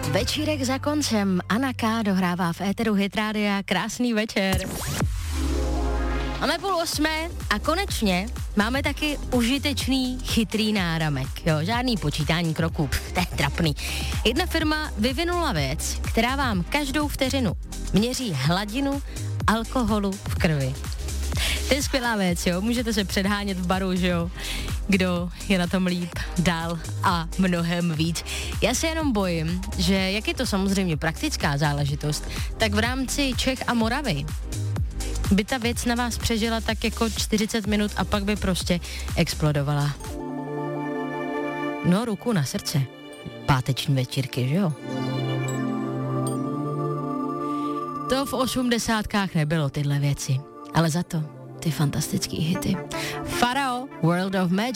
Večírek za koncem. Anna K. dohrává v éteru Hit Rádia. Krásný večer. Máme 7:30 a konečně máme taky užitečný chytrý náramek. Jo, žádný počítání kroků, to je trapný. Jedna firma vyvinula věc, která vám každou vteřinu měří hladinu alkoholu v krvi. To je skvělá věc, jo, můžete se předhánět v baru, že jo, kdo je na tom líp, dál a mnohem víc. Já se jenom bojím, že jak je to samozřejmě praktická záležitost, tak v rámci Čech a Moravy by ta věc na vás přežila tak jako 40 minut a pak by prostě explodovala. No, ruku na srdce. Páteční večírky, že jo? To v 80kách nebylo tyhle věci, ale za to ty fantastický hity. Pharao, World of Magic.